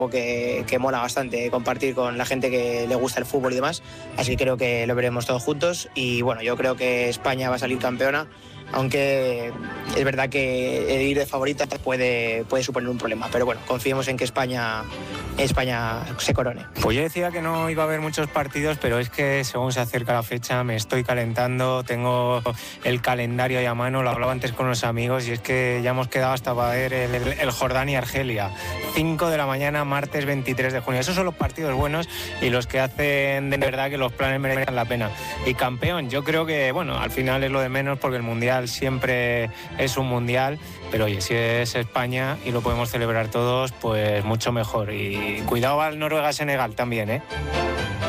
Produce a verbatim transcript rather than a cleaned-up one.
Que, que mola bastante compartir con la gente que le gusta el fútbol y demás, así que creo que lo veremos todos juntos y bueno, yo creo que España va a salir campeona, aunque es verdad que ir de favorita puede, puede suponer un problema, pero bueno, confiemos en que España, España se corone. Pues yo decía que no iba a haber muchos partidos, pero es que según se acerca la fecha me estoy calentando, tengo el calendario ahí a mano, lo hablaba antes con los amigos y es que ya hemos quedado hasta para ver el, el, el Jordania-Argelia, cinco de la mañana, martes veintitrés de junio. Esos son los partidos buenos y los que hacen de verdad que los planes merezcan la pena. Y campeón, yo creo que, bueno, al final es lo de menos porque el Mundial siempre es un Mundial, pero oye, si es España y lo podemos celebrar todos, pues mucho mejor. Y cuidado al Noruega-Senegal también, ¿eh?